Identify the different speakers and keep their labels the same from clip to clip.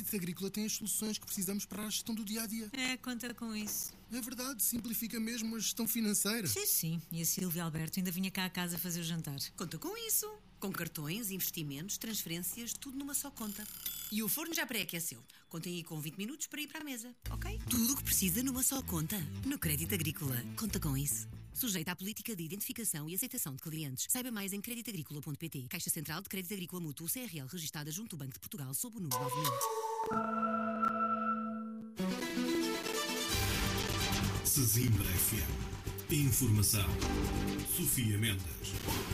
Speaker 1: Crédito Agrícola tem as soluções que precisamos para a gestão do dia-a-dia.
Speaker 2: Conta com isso.
Speaker 1: É verdade, simplifica mesmo a gestão financeira.
Speaker 2: Sim. E a Silvia Alberto ainda vinha cá a casa fazer o jantar.
Speaker 3: Conta com isso. Com cartões, investimentos, transferências, tudo numa só conta. E o forno já pré-aqueceu. Contem aí com 20 minutos para ir para a mesa, ok? Tudo o que precisa numa só conta. No Crédito Agrícola. Conta com isso. Sujeita à política de identificação e aceitação de clientes. Saiba mais em creditagricola.pt. Caixa Central de Crédito Agrícola Mútuo CRL, registada junto ao Banco de Portugal, sob o número 9000.
Speaker 4: Sesimbra FM. Informação. Sofia Mendes.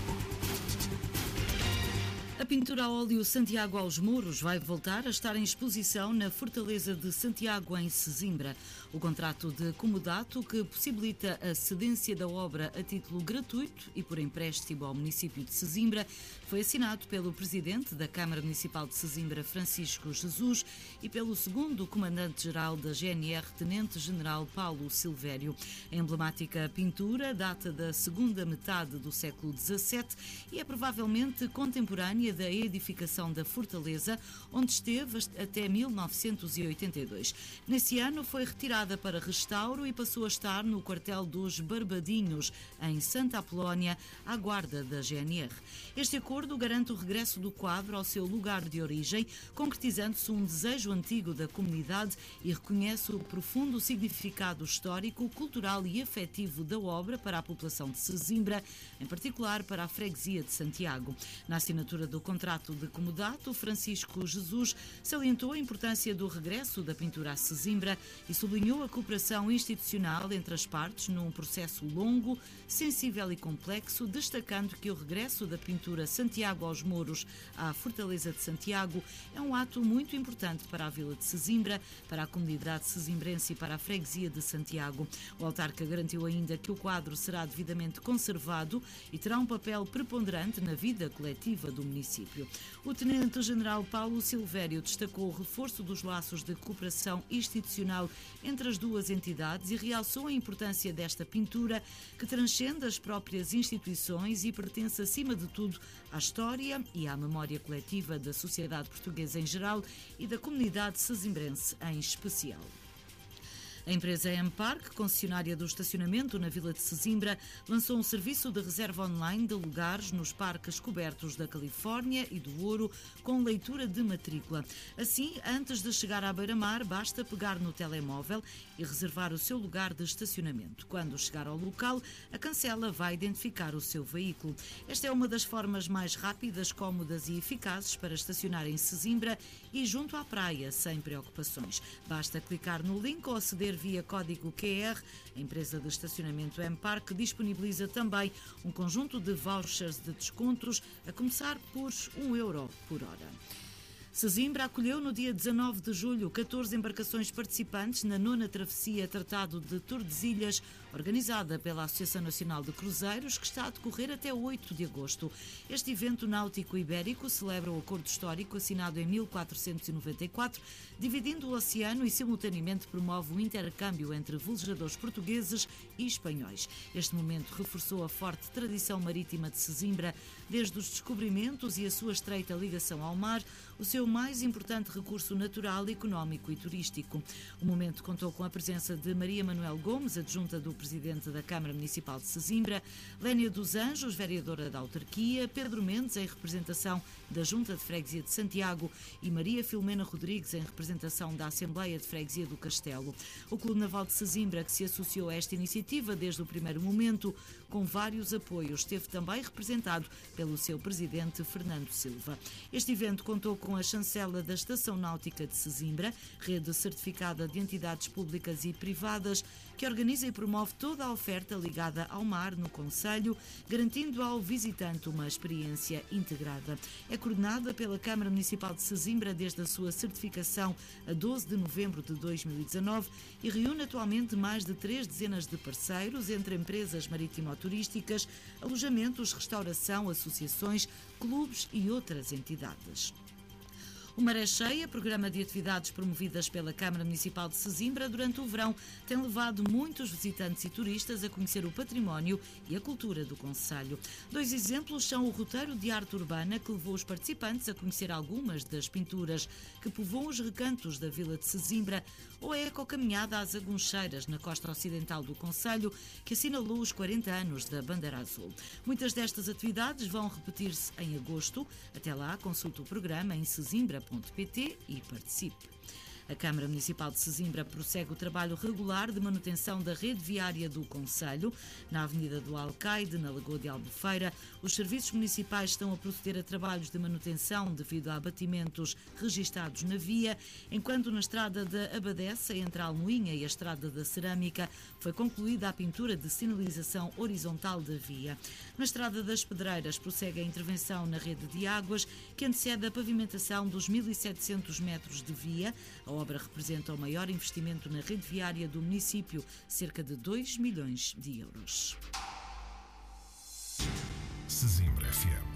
Speaker 5: A pintura a óleo Santiago aos Mouros vai voltar a estar em exposição na Fortaleza de Santiago, em Sesimbra. O contrato de comodato, que possibilita a cedência da obra a título gratuito e por empréstimo ao município de Sesimbra, foi assinado pelo Presidente da Câmara Municipal de Sesimbra, Francisco Jesus, e pelo segundo Comandante-Geral da GNR, Tenente-General Paulo Silvério. A emblemática pintura data da segunda metade do século XVII e é provavelmente contemporânea da edificação da Fortaleza, onde esteve até 1982. Nesse ano foi retirada para restauro e passou a estar no quartel dos Barbadinhos, em Santa Apolónia, à guarda da GNR. Este acordo garante o regresso do quadro ao seu lugar de origem, concretizando-se um desejo antigo da comunidade e reconhece o profundo significado histórico, cultural e afetivo da obra para a população de Sesimbra, em particular para a freguesia de Santiago. Na assinatura do contrato de comodato, Francisco Jesus salientou a importância do regresso da pintura a Sesimbra e sublinhou a cooperação institucional entre as partes num processo longo, sensível e complexo, destacando que o regresso da pintura Santiago aos Mouros à Fortaleza de Santiago é um ato muito importante para a vila de Sesimbra, para a comunidade sesimbrense e para a freguesia de Santiago. O autarca garantiu ainda que o quadro será devidamente conservado e terá um papel preponderante na vida coletiva do município. O Tenente-General Paulo Silvério destacou o reforço dos laços de cooperação institucional entre as duas entidades e realçou a importância desta pintura, que transcende as próprias instituições e pertence, acima de tudo, à história e à memória coletiva da sociedade portuguesa em geral e da comunidade sesimbrense em especial. A empresa M-Park, concessionária do estacionamento na Vila de Sesimbra, lançou um serviço de reserva online de lugares nos parques cobertos da Califórnia e do Ouro, com leitura de matrícula. Assim, antes de chegar à beira-mar, basta pegar no telemóvel e reservar o seu lugar de estacionamento. Quando chegar ao local, a cancela vai identificar o seu veículo. Esta é uma das formas mais rápidas, cómodas e eficazes para estacionar em Sesimbra e junto à praia, sem preocupações. Basta clicar no link ou aceder via código QR. A empresa de estacionamento M-Park disponibiliza também um conjunto de vouchers de descontos, a começar por €1 por hora. Sesimbra acolheu no dia 19 de julho 14 embarcações participantes na 9ª travessia Tratado de Tordesilhas, organizada pela Associação Nacional de Cruzeiros, que está a decorrer até 8 de agosto. Este evento náutico ibérico celebra o acordo histórico assinado em 1494, dividindo o oceano e simultaneamente promove o intercâmbio entre velejadores portugueses e espanhóis. Este momento reforçou a forte tradição marítima de Sesimbra, desde os descobrimentos e a sua estreita ligação ao mar, o seu mais importante recurso natural, económico e turístico. O momento contou com a presença de Maria Manuel Gomes, adjunta do Presidente da Câmara Municipal de Sesimbra, Lénia dos Anjos, vereadora da autarquia, Pedro Mendes, em representação da Junta de Freguesia de Santiago, e Maria Filomena Rodrigues, em representação da Assembleia de Freguesia do Castelo. O Clube Naval de Sesimbra, que se associou a esta iniciativa desde o primeiro momento, com vários apoios, esteve também representado pelo seu Presidente, Fernando Silva. Este evento contou com a chancela da Estação Náutica de Sesimbra, rede certificada de entidades públicas e privadas, que organiza e promove toda a oferta ligada ao mar no concelho, garantindo ao visitante uma experiência integrada. É coordenada pela Câmara Municipal de Sesimbra desde a sua certificação a 12 de novembro de 2019 e reúne atualmente mais de 3 dezenas de parceiros, entre empresas marítimo-turísticas, alojamentos, restauração, associações, clubes e outras entidades. O Maré Cheia, programa de atividades promovidas pela Câmara Municipal de Sesimbra durante o verão, tem levado muitos visitantes e turistas a conhecer o património e a cultura do concelho. 2 exemplos são o roteiro de arte urbana, que levou os participantes a conhecer algumas das pinturas que povoam os recantos da vila de Sesimbra, ou a ecocaminhada às Aguncheiras, na costa ocidental do concelho, que assinalou os 40 anos da Bandeira Azul. Muitas destas atividades vão repetir-se em agosto. Até lá, consulte o programa em sesimbra.pt e participe. A Câmara Municipal de Sesimbra prossegue o trabalho regular de manutenção da rede viária do concelho. Na Avenida do Alcaide, na Lagoa de Albufeira, os serviços municipais estão a proceder a trabalhos de manutenção devido a abatimentos registados na via, enquanto na estrada da Abadessa, entre a Almoinha e a estrada da Cerâmica, foi concluída a pintura de sinalização horizontal da via. Na estrada das Pedreiras prossegue a intervenção na rede de águas, que antecede a pavimentação dos 1.700 metros de via. A obra representa o maior investimento na rede viária do município, cerca de 2 milhões de euros.
Speaker 4: Sesimbra FM.